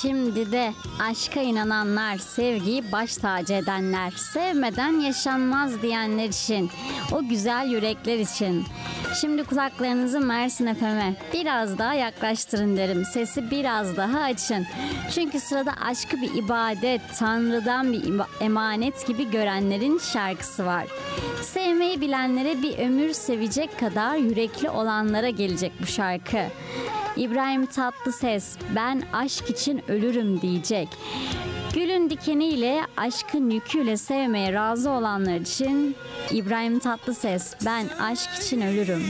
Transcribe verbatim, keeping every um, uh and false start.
Şimdi de aşka inananlar, sevgiyi baş tacı edenler, sevmeden yaşanmaz diyenler için, o güzel yürekler için. Şimdi kulaklarınızı Mersin F M'e biraz daha yaklaştırın derim. Sesi biraz daha açın. Çünkü sırada aşkı bir ibadet, Tanrı'dan bir emanet gibi görenlerin şarkısı var. Sevmeyi bilenlere bir ömür sevecek kadar yürekli olanlara gelecek bu şarkı. İbrahim Tatlıses, ben aşk için ölürüm diyecek. Gülün dikeniyle, aşkın yüküyle sevmeye razı olanlar için İbrahim Tatlıses, ben aşk için ölürüm.